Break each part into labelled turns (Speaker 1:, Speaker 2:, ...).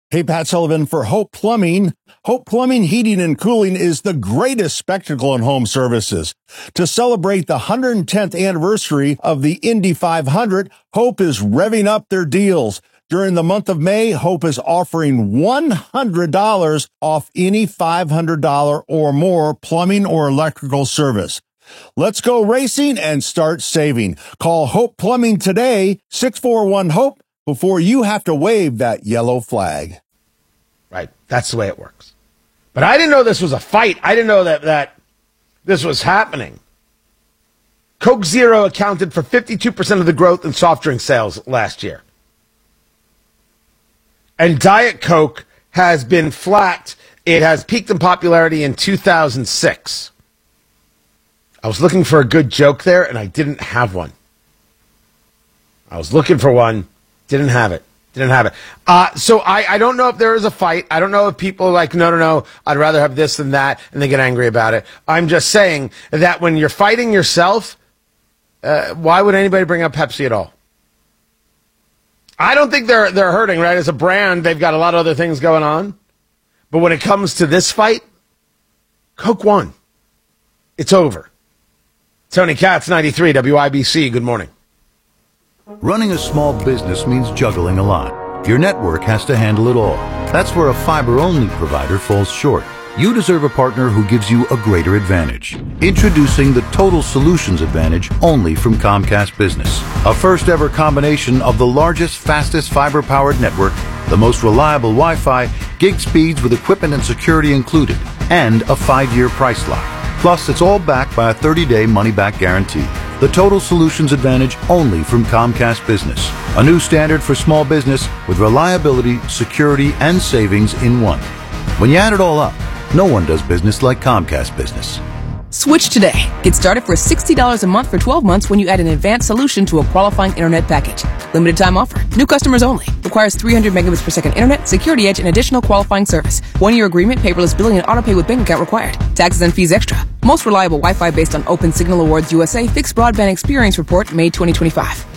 Speaker 1: Hey, Pat Sullivan for Hope Plumbing. Hope Plumbing, Heating, and Cooling is the greatest spectacle in home services. To celebrate the 110th anniversary of the Indy 500, Hope is revving up their deals. During the month of May, Hope is offering $100 off any $500 or more plumbing or electrical service. Let's go racing and start saving. Call Hope Plumbing today, 641-HOPE, before you have to wave that yellow flag.
Speaker 2: Right. That's the way it works. But I didn't know this was a fight. I didn't know that this was happening. Coke Zero accounted for 52% of the growth in soft drink sales last year. And Diet Coke has been flat. It has peaked in popularity in 2006. I was looking for a good joke there, and I didn't have one. I was looking for one, didn't have it. So I don't know if there is a fight. I don't know if people are like, no, I'd rather have this than that, and they get angry about it. I'm just saying that when you're fighting yourself, why would anybody bring up Pepsi at all? I don't think they're hurting, right? As a brand, they've got a lot of other things going on. But when it comes to this fight, Coke won. It's over. Tony Katz, 93, WIBC. Good morning.
Speaker 3: Running a small business means juggling a lot. Your network has to handle it all. That's where a fiber-only provider falls short. You deserve a partner who gives you a greater advantage. Introducing the Total Solutions Advantage only from Comcast Business. A first-ever combination of the largest, fastest fiber-powered network, the most reliable Wi-Fi, gig speeds with equipment and security included, and a 5-year price lock. Plus, it's all backed by a 30-day money-back guarantee. The Total Solutions Advantage only from Comcast Business. A new standard for small business with reliability, security, and savings in one. When you add it all up, no one does business like Comcast Business.
Speaker 4: Switch today. Get started for $60 a month for 12 months when you add an advanced solution to a qualifying internet package. Limited time offer. New customers only. Requires 300 megabits per second internet, security edge, and additional qualifying service. 1-year agreement, paperless billing, and autopay with bank account required. Taxes and fees extra. Most reliable Wi-Fi based on Open Signal Awards USA Fixed Broadband Experience Report, May 2025.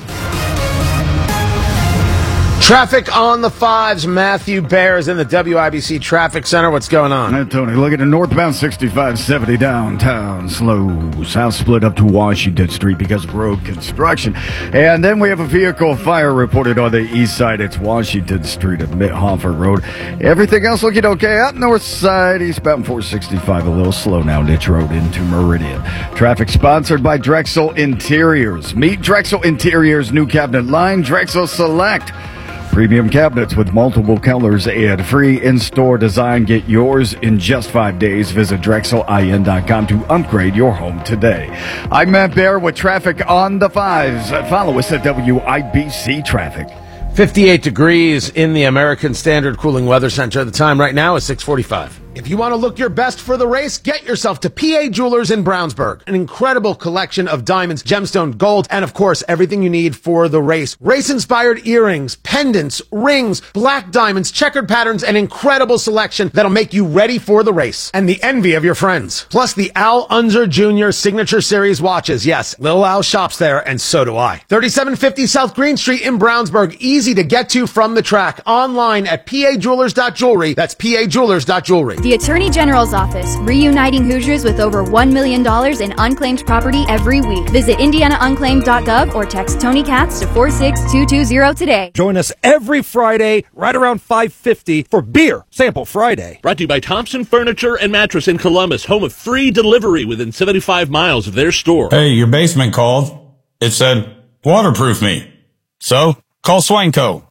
Speaker 2: Traffic on the 5s. Matthew Bear is in the WIBC Traffic Center. What's going on?
Speaker 5: Hey, Tony, look at the northbound 6570 downtown. Slow. South split up to Washington Street because of road construction. And then we have a vehicle fire reported on the east side. It's Washington Street at Mithofer Road. Everything else looking okay. Out north side, eastbound 465, a little slow now. Ditch Road into Meridian. Traffic sponsored by Drexel Interiors. Meet Drexel Interiors' new cabinet line, Drexel Select. Premium cabinets with multiple colors and free in-store design. Get yours in just 5 days. Visit DrexelIN.com to upgrade your home today. I'm Matt Bear with traffic on the 5s. Follow us at WIBC Traffic.
Speaker 2: 58 degrees in the American Standard Cooling Weather Center. The time right now is 6:45. If you want to look your best for the race, get yourself to PA Jewelers in Brownsburg. An incredible collection of diamonds, gemstone, gold, and of course, everything you need for the race. Race-inspired earrings, pendants, rings, black diamonds, checkered patterns, an incredible selection that'll make you ready for the race and the envy of your friends. Plus the Al Unser Jr. Signature Series watches. Yes, Lil Al shops there, and so do I. 3750 South Green Street in Brownsburg. Easy to get to from the track. Online at pajewelers.jewelry. That's pajewelers.jewelry.
Speaker 6: The Attorney General's Office, reuniting Hoosiers with over $1 million in unclaimed property every week. Visit indianaunclaimed.gov or text Tony Katz to 46220 today.
Speaker 7: Join us every Friday right around 5:50 for Beer Sample Friday.
Speaker 8: Brought to you by Thompson Furniture and Mattress in Columbus, home of free delivery within 75 miles of their store.
Speaker 9: Hey, your basement called. It said, waterproof me. So, call Swanco.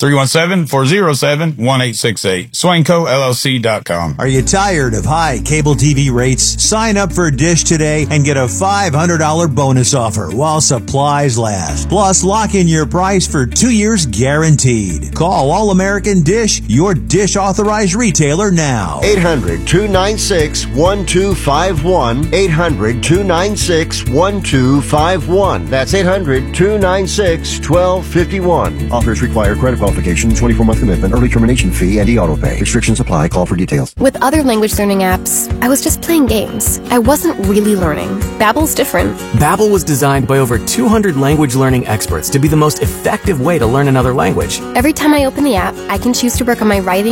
Speaker 9: 317-407-1868. SwancoLLC.com.
Speaker 10: Are you tired of high cable TV rates? Sign up for Dish today and get a $500 bonus offer while supplies last. Plus, lock in your price for 2 years guaranteed. Call All American Dish, your Dish authorized retailer now.
Speaker 11: 800-296-1251. 800-296-1251. That's 800-296-1251. Offers require credit qualification, 24-month commitment, early termination fee, and e-auto pay. Restrictions apply. Call for details.
Speaker 12: With other language learning apps, I was just playing games. I wasn't really learning. Babbel's different.
Speaker 13: Babbel was designed by over 200 language learning experts to be the most effective way to learn another language.
Speaker 12: Every time I open the app, I can choose to work on my writing